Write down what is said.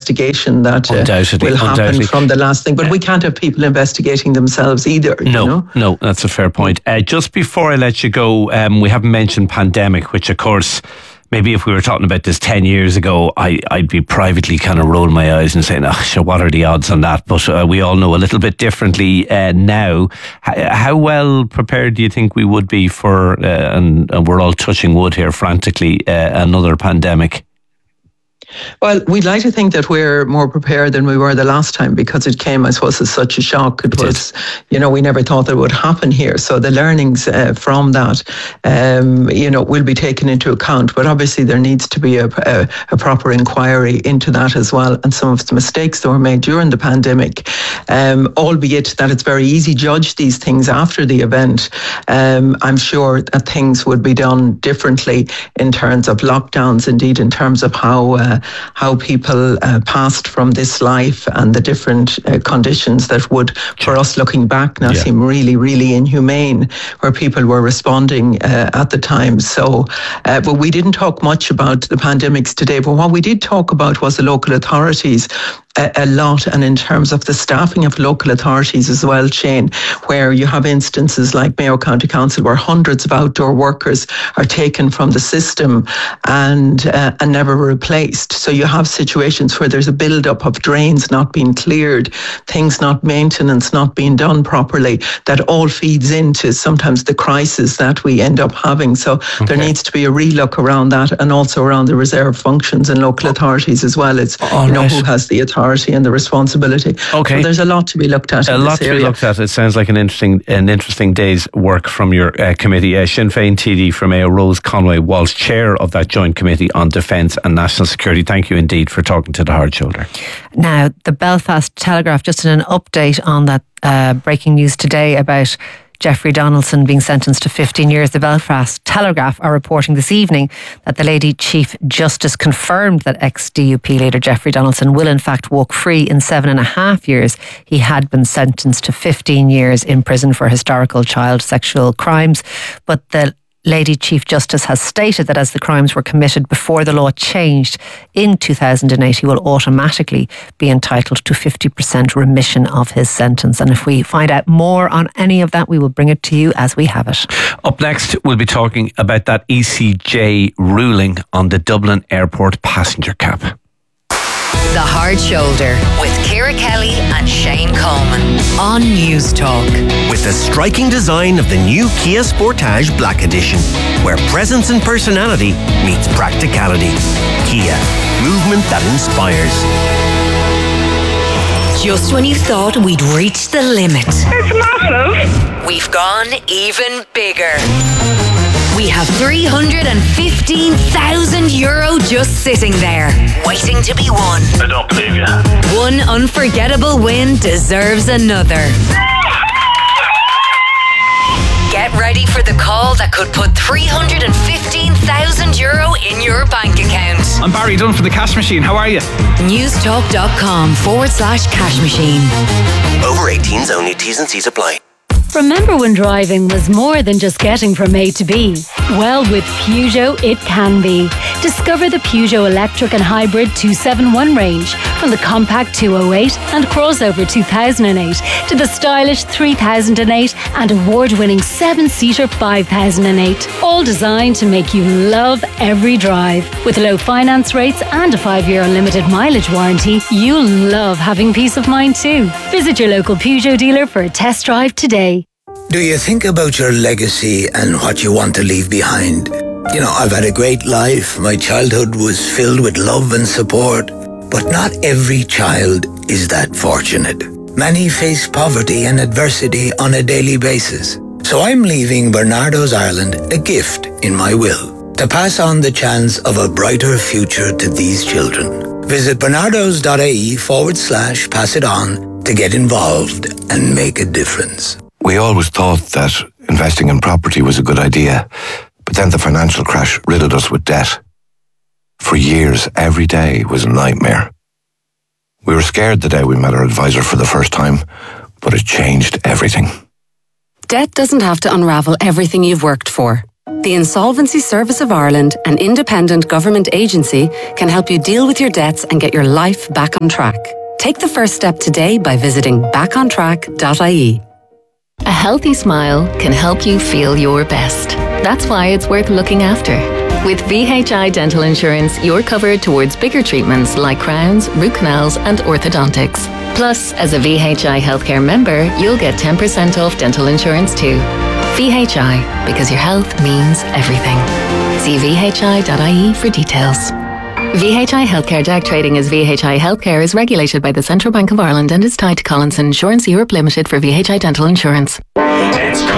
investigation that Undoubtedly, will happen from the last thing. But we can't have people investigating themselves either. No, that's a fair point. Just before I let you go, we haven't mentioned pandemic, which of course, maybe if we were talking about this 10 years ago, I'd be privately kind of rolling my eyes and saying, sure, what are the odds on that? But we all know a little bit differently now. How well prepared do you think we would be for, and we're all touching wood here frantically, another pandemic? Well, we'd like to think that we're more prepared than we were the last time, because it came, I suppose, as such a shock. It was, we never thought that it would happen here. So the learnings from that, will be taken into account. But obviously there needs to be a proper inquiry into that as well, and some of the mistakes that were made during the pandemic, albeit that it's very easy to judge these things after the event. I'm sure that things would be done differently in terms of lockdowns, indeed in terms of how people passed from this life, and the different conditions that would, for us looking back now, seem really, really inhumane, where people were responding at the time. So, but we didn't talk much about the pandemics today, but what we did talk about was the local authorities a lot, and in terms of the staffing of local authorities as well, Shane, where you have instances like Mayo County Council where hundreds of outdoor workers are taken from the system and never replaced. So you have situations where there's a build-up of drains not being cleared, maintenance not being done properly, that all feeds into sometimes the crisis that we end up having. So there needs to be a relook around that, and also around the reserve functions in local authorities as well. It's who has the authority and the responsibility. Okay. So there's a lot to be looked at. It sounds like an interesting day's work from your committee. Sinn Féin TD for Mayo, Rose Conway Walsh, chair of that joint committee on defence and national security. Thank you indeed for talking to The Hard Shoulder. Now, the Belfast Telegraph, just in an update on that breaking news today about Jeffrey Donaldson being sentenced to 15 years. The Belfast Telegraph are reporting this evening that the Lady Chief Justice confirmed that ex-DUP leader Jeffrey Donaldson will in fact walk free in 7.5 years. He had been sentenced to 15 years in prison for historical child sexual crimes, but the Lady Chief Justice has stated that as the crimes were committed before the law changed in 2008, he will automatically be entitled to 50% remission of his sentence. And if we find out more on any of that, we will bring it to you as we have it. Up next, we'll be talking about that ECJ ruling on the Dublin Airport passenger cap. The Hard Shoulder with Ciara Kelly and Shane Coleman on News Talk. With the striking design of the new Kia Sportage Black Edition, where presence and personality meets practicality. Kia, movement that inspires. Just when you thought we'd reached the limit, it's massive. We've gone even bigger. We have €315,000 just sitting there, waiting to be won. I don't believe you. One unforgettable win deserves another. Get ready for the call that could put €315,000 in your bank account. I'm Barry Dunn for the Cash Machine. How are you? Newstalk.com/cash machine. Over 18s only. T's and C's apply. Remember when driving was more than just getting from A to B? Well, with Peugeot, it can be. Discover the Peugeot Electric and Hybrid 271 range, from the compact 208 and crossover 2008 to the stylish 3008 and award-winning 7-seater 5008. All designed to make you love every drive. With low finance rates and a 5-year unlimited mileage warranty, you'll love having peace of mind too. Visit your local Peugeot dealer for a test drive today. Do you think about your legacy and what you want to leave behind? You know, I've had a great life. My childhood was filled with love and support. But not every child is that fortunate. Many face poverty and adversity on a daily basis. So I'm leaving Bernardo's Ireland a gift in my will, to pass on the chance of a brighter future to these children. Visit bernardos.ie/pass it on to get involved and make a difference. We always thought that investing in property was a good idea, but then the financial crash riddled us with debt. For years, every day was a nightmare. We were scared the day we met our advisor for the first time, but it changed everything. Debt doesn't have to unravel everything you've worked for. The Insolvency Service of Ireland, an independent government agency, can help you deal with your debts and get your life back on track. Take the first step today by visiting backontrack.ie. A healthy smile can help you feel your best. That's why it's worth looking after. With VHI Dental Insurance, you're covered towards bigger treatments like crowns, root canals and orthodontics. Plus, as a VHI healthcare member, you'll get 10% off dental insurance too. VHI, because your health means everything. See vhi.ie for details. VHI Healthcare DAC trading as VHI Healthcare is regulated by the Central Bank of Ireland and is tied to Collinson Insurance Europe Limited for VHI Dental Insurance.